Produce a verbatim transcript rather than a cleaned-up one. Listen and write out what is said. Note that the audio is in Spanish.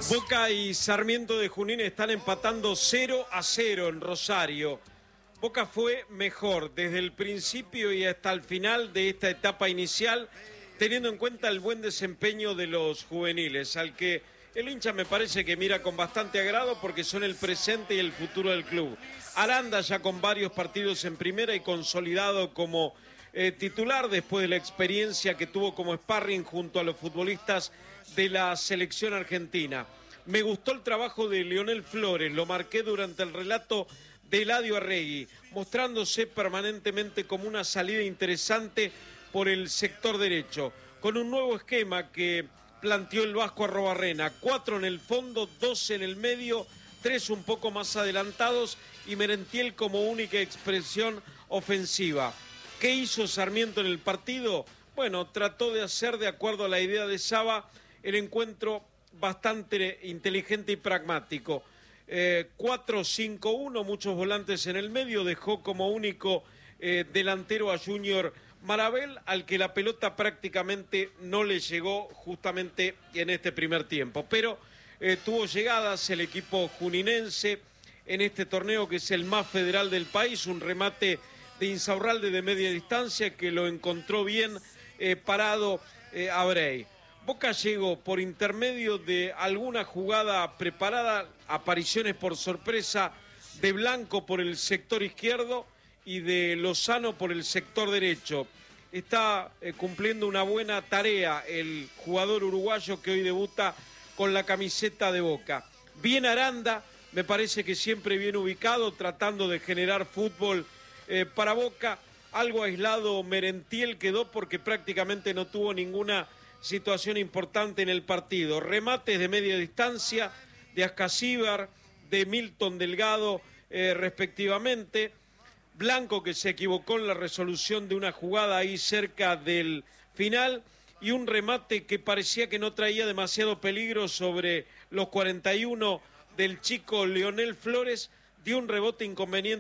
Boca y Sarmiento de Junín están empatando cero a cero en Rosario. Boca fue mejor desde el principio y hasta el final de esta etapa inicial, teniendo en cuenta el buen desempeño de los juveniles, al que el hincha me parece que mira con bastante agrado porque son el presente y el futuro del club. Aranda ya con varios partidos en primera y consolidado como eh, titular después de la experiencia que tuvo como sparring junto a los futbolistas de la selección argentina. Me gustó el trabajo de Lionel Flores, lo marqué durante el relato de Eladio Arregui, mostrándose permanentemente como una salida interesante por el sector derecho, con un nuevo esquema que planteó el Vasco Arrobarrena, cuatro en el fondo, dos en el medio, tres un poco más adelantados y Merentiel como única expresión ofensiva. ¿Qué hizo Sarmiento en el partido? Bueno, trató de hacer, de acuerdo a la idea de Saba, el encuentro bastante inteligente y pragmático. Eh, cuatro cinco uno, muchos volantes en el medio, dejó como único eh, delantero a Junior Marabel, al que la pelota prácticamente no le llegó justamente en este primer tiempo. Pero eh, tuvo llegadas el equipo juninense en este torneo que es el más federal del país, un remate de Insaurralde de media distancia que lo encontró bien eh, parado eh, a Brey. Boca llegó por intermedio de alguna jugada preparada, apariciones por sorpresa de Blanco por el sector izquierdo y de Lozano por el sector derecho. Está eh, cumpliendo una buena tarea el jugador uruguayo que hoy debuta con la camiseta de Boca. Bien Aranda, me parece que siempre bien ubicado, tratando de generar fútbol eh, para Boca. Algo aislado Merentiel quedó porque prácticamente no tuvo ninguna situación importante en el partido. Remates de media distancia de Ascasíbar, de Milton Delgado eh, respectivamente. Blanco que se equivocó en la resolución de una jugada ahí cerca del final y un remate que parecía que no traía demasiado peligro sobre los cuarenta y uno del chico Lionel Flores, dio un rebote inconveniente